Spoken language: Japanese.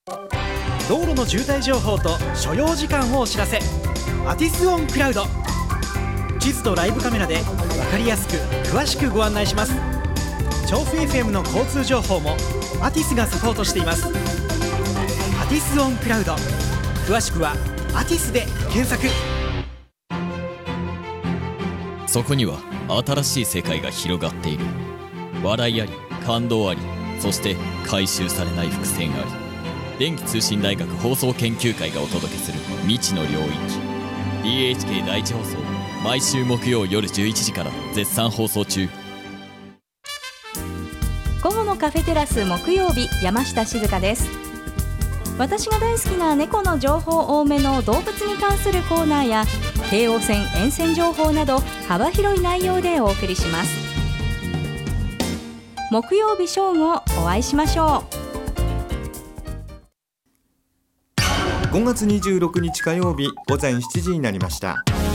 道路の渋滞情報と所要時間をお知らせ。アティスオンクラウド。地図とライブカメラで分かりやすく詳しくご案内します。調布 FM の交通情報もアティスがサポートしています。アティスオンクラウド、詳しくはアティスで検索。 そこには新しい世界が広がっている。笑いあり、感動あり、そして回収されない伏線あり。電気通信大学放送研究会がお届けする未知の領域。 DHK 第一放送、毎週木曜夜11時から絶賛放送中。 午後のカフェテラス木曜日、山下静香です。私が大好きな猫の情報多めの動物に関するコーナーや京王線沿線情報など幅広い内容でお送りします。木曜日正午お会いしましょう。5月26日火曜日午前7時になりました。